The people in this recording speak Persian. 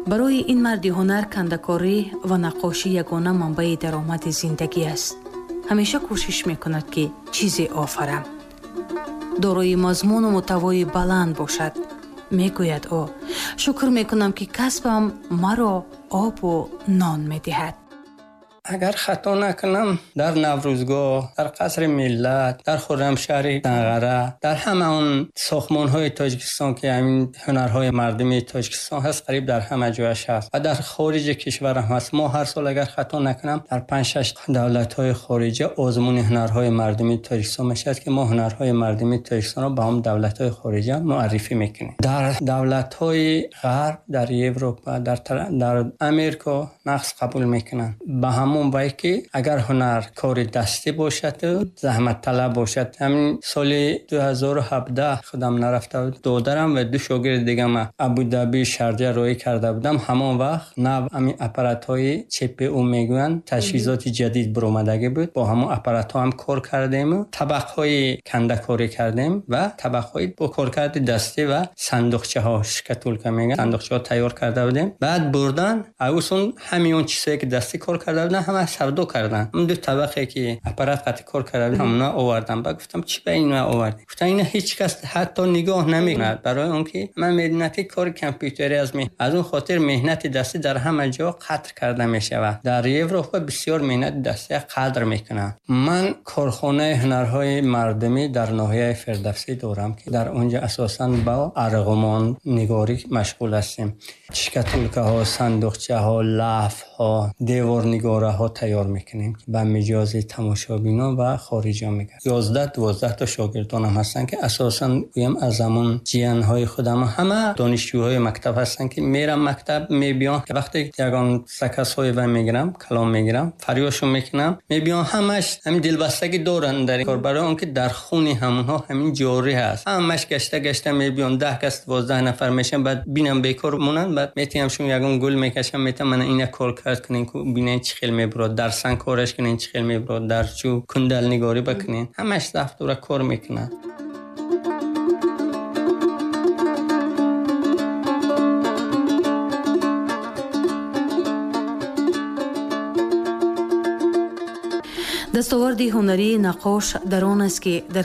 برای این مرد هنر کنده‌کاری و نقاشی یگانه منبع درآمد زندگی است. همیشه کوشش میکند که چیزی آفرم، دارای مضمون و محتوای بلند باشد. میگوید او شکر میکنم که کسبم مرا آب و نان میدهد. اگر خطا نکنم در نوروزگاه، در قصر ملت، در خرمشهر دنقره، در همه اون ساختمان‌های تاجیکستان که همین هنرهای مردمی تاجیکستان هست، قریب در همه جایش هست و در خارج کشور هم هست. ما هر سال اگر خطا نکنم در 5-6 دولت‌های خارجی آزمون هنرهای مردمی تاجیکستان میشه که ما هنرهای مردمی تاجیکستان رو به هم دولت‌های خارجی معرفی میکنیم. در دولت‌های غرب، در اروپا، در امریکا نقص قبول میکنن. به همون وای که اگر هنر کار دستی باشد، زحمت طلب باشد. همین سال 2017 خودم نرفته بود، دادرم و 2 شاگرد دیگه ما ابوظبی شارجه روی کرده بودم. همون وقت نو همین اپارات‌های چپ او میگن تجهیزات جدید برآمدگی بود. با همون اپارات‌ها هم کار کردیم، طبقه‌های کنده‌کاری کردیم و طبقه‌های با کارکرد دستی و صندوقچه‌ها شکل میگن صندوقچه‌ها تیار کرده بودیم. بعد بردن اوسون همین چیزایی که دستی کار کرده بودن همه سودا کردن. اون 2 طبقه که اپارات قطع کار کرده بودن همونا آوردم. بعد گفتم چی به اینا آوردی؟ گفتن اینا هیچ کس حتی نگاه نمیکند، برای اون که من مهنت کار کامپیوتری از اون خاطر مهنت دستی در همه جا قدر کرده میشه و در اروپا بسیار مهنت دستی قدر میکنن. من کارخانه هنرهای مردمی در ناحیه فردوسی دارم که در اونجا اساساً با ارغوان نگاری مشغول هستیم. شکل‌ها ها، صندوقچه ها، لوح ها، دیوار نگاره ها تیار میکنیم به مجاز تماشابینان و خارجی ها میگن. 11-12 تا شاگردان هم هستن که اساساً گویم از زمان جیان های خودم همه دانشجوهای مکتب هستن که میرم مکتب میبیان که وقتی یگان سکس های و میگیرم کلام میگیرم فریاشو میکنم میبیان همش همین دلبستگی دارن در کار، برای اون که در خون همونها همین جاری هست. همش گشته میبیان 10 کس 12 نفر میشن، بعد بینم بیکار مونن، بعد میتیم شون یگان گل میکشم میتم من اینا کار کرد کنین که ببینین چه خیل میبرد، در سنگ کارش کنین چه خیل میبرد، در چو کندل نگاری بکنین، همش دفتر کار میکنن. دستاورد هنری نقاش در آن است که در